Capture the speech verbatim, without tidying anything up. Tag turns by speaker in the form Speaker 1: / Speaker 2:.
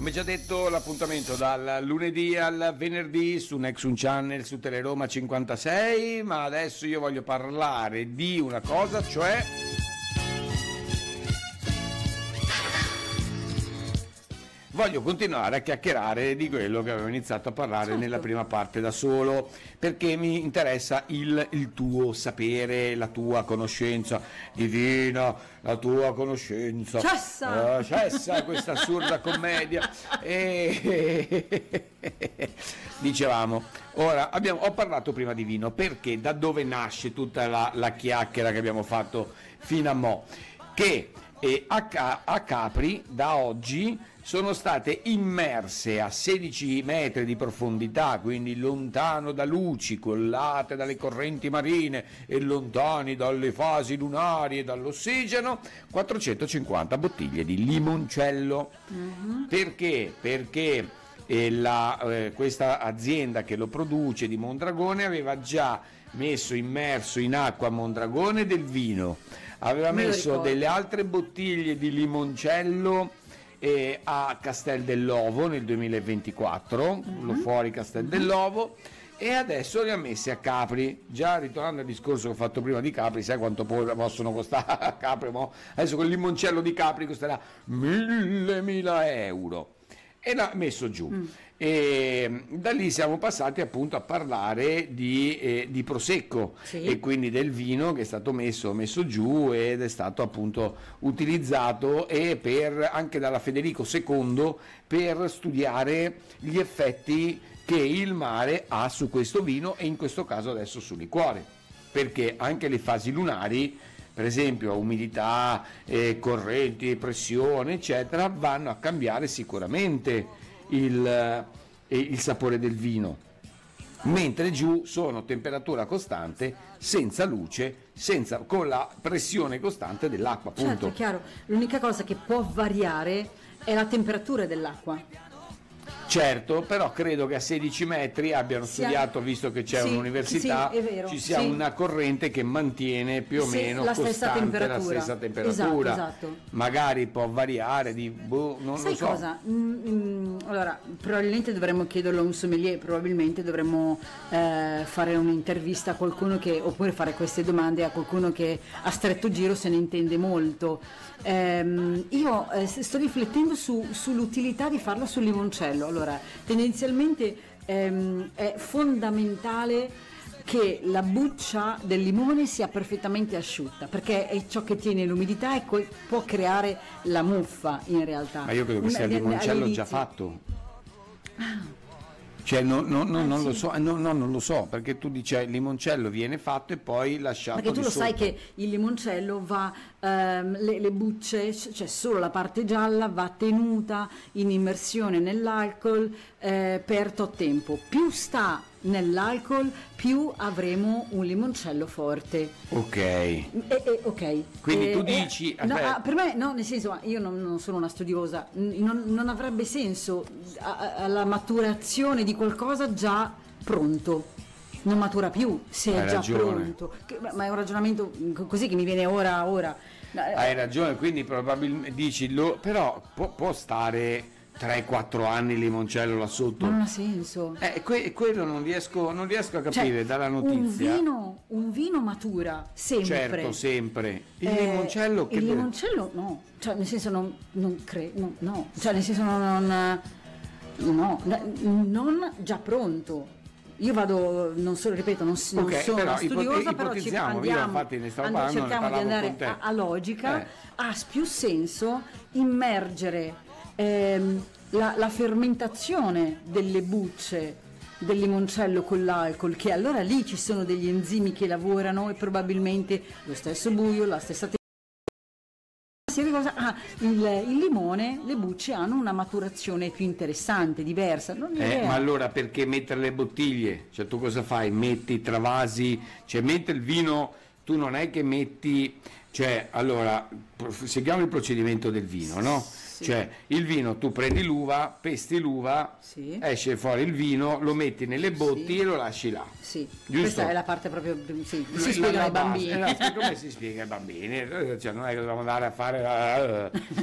Speaker 1: Come già detto, l'appuntamento dal lunedì al venerdì su Nexun Channel, su Teleroma cinquantasei, ma adesso io voglio parlare di una cosa, cioè voglio continuare a chiacchierare di quello che avevo iniziato a parlare certo. nella prima parte da solo, perché mi interessa il, il tuo sapere, la tua conoscenza divina, la tua conoscenza.
Speaker 2: Cessa!
Speaker 1: Uh, cessa questa assurda commedia. E dicevamo, ora abbiamo, ho parlato prima di vino, perché da dove nasce tutta la, la chiacchiera che abbiamo fatto fino a mo'? Che eh, a, a Capri da oggi sono state immerse a sedici metri di profondità, quindi lontano da luci, collate dalle correnti marine e lontani dalle fasi lunari e dall'ossigeno, quattrocentocinquanta bottiglie di limoncello. Mm-hmm. Perché? Perché eh, la, eh, questa azienda che lo produce di Mondragone aveva già messo immerso in acqua Mondragone del vino, aveva messo delle altre bottiglie di limoncello E a Castel dell'Ovo nel duemilaventiquattro, mm-hmm. lo fuori Castel mm-hmm. dell'Ovo, e adesso li ha messi a Capri. Già ritornando al discorso che ho fatto prima di Capri, sai quanto poi possono costare a Capri? Mo? Adesso quel limoncello di Capri costerà mille mila euro e l'ha messo giù. Mm. E da lì siamo passati appunto a parlare di, eh, di Prosecco, sì. e quindi del vino che è stato messo, messo giù ed è stato appunto utilizzato e per, anche dalla Federico secondo per studiare gli effetti che il mare ha su questo vino e in questo caso adesso sul liquore, perché anche le fasi lunari, per esempio umidità, eh, correnti, pressione eccetera, vanno a cambiare sicuramente il, eh, il sapore del vino, mentre giù sono temperatura costante, senza luce, senza, con la pressione costante dell'acqua, appunto.
Speaker 2: Certo, è chiaro, l'unica cosa che può variare è la temperatura dell'acqua.
Speaker 1: Certo, però credo che a sedici metri abbiano sì, studiato, visto che c'è sì, un'università,
Speaker 2: sì, vero,
Speaker 1: ci sia
Speaker 2: sì.
Speaker 1: una corrente che mantiene più o
Speaker 2: sì,
Speaker 1: meno
Speaker 2: la
Speaker 1: costante
Speaker 2: stessa temperatura.
Speaker 1: la stessa temperatura.
Speaker 2: Esatto, esatto.
Speaker 1: Magari può variare di boh, non
Speaker 2: Sai
Speaker 1: lo so.
Speaker 2: cosa? Mm, mm, allora, probabilmente dovremmo chiederlo a un sommelier, probabilmente dovremmo eh, fare un'intervista a qualcuno che, oppure fare queste domande a qualcuno che a stretto giro se ne intende molto. Eh, io eh, sto riflettendo su, sull'utilità di farlo sul limoncello. Allora, tendenzialmente ehm, è fondamentale che la buccia del limone sia perfettamente asciutta, perché è ciò che tiene l'umidità e co- può creare la muffa in realtà.
Speaker 1: Ma io credo che sia il limoncello già fatto.
Speaker 2: Ah.
Speaker 1: Cioè no, no, no,
Speaker 2: ah,
Speaker 1: non
Speaker 2: sì.
Speaker 1: lo so, no, no, non lo so, perché tu dici il limoncello viene fatto e poi lasciato
Speaker 2: perché tu
Speaker 1: di
Speaker 2: lo
Speaker 1: sotto.
Speaker 2: sai che il limoncello va ehm, le, le bucce, cioè solo la parte gialla va tenuta in immersione nell'alcol eh, per tot tempo. Più sta nell'alcol più avremo un limoncello forte.
Speaker 1: Ok.
Speaker 2: E, e, ok.
Speaker 1: Quindi
Speaker 2: e,
Speaker 1: tu dici
Speaker 2: e, no, ah, per me no, nel senso, io non, non sono una studiosa, non, non avrebbe senso alla maturazione di qualcosa già pronto. Non matura più se
Speaker 1: Hai
Speaker 2: è già
Speaker 1: ragione.
Speaker 2: pronto. Che, ma è un ragionamento così che mi viene ora ora.
Speaker 1: Hai ragione, quindi probabilmente dici lo, però può, può stare tre quattro anni il limoncello là sotto.
Speaker 2: Non ha senso.
Speaker 1: Eh, que- quello non riesco, non riesco a capire, cioè, dalla notizia.
Speaker 2: Un vino, un vino matura sempre.
Speaker 1: Certo, sempre. Il
Speaker 2: eh,
Speaker 1: limoncello che
Speaker 2: il limoncello no, cioè nel senso non, non credo, no, no, cioè nel senso non, non, no, non già pronto. Io vado, non so, ripeto, non, non
Speaker 1: okay,
Speaker 2: sono
Speaker 1: però,
Speaker 2: una studiosa,
Speaker 1: ipote-
Speaker 2: però ci
Speaker 1: io
Speaker 2: andiamo,
Speaker 1: infatti ne stavo
Speaker 2: and-
Speaker 1: parlando,
Speaker 2: cerchiamo
Speaker 1: ne
Speaker 2: di andare
Speaker 1: a,
Speaker 2: a, a logica,
Speaker 1: eh.
Speaker 2: ha più senso immergere ehm, la, la fermentazione delle bucce del limoncello con l'alcol, che allora lì ci sono degli enzimi che lavorano e probabilmente lo stesso buio, la stessa cosa. Ah, il, il limone, le bucce hanno una maturazione più interessante, diversa. Non
Speaker 1: eh, ma allora perché mettere le bottiglie? Cioè tu cosa fai? Metti, travasi, cioè mentre il vino tu non è che metti, cioè allora seguiamo il procedimento del vino, no? Sì. Cioè il vino tu prendi l'uva, pesti l'uva, sì. esce fuori il vino, lo metti nelle botti sì. e lo lasci là.
Speaker 2: Sì.
Speaker 1: Giusto?
Speaker 2: Questa è la parte proprio sì, si spiega ai bambini.
Speaker 1: Come si spiega ai bambini? Cioè non è che dobbiamo andare a fare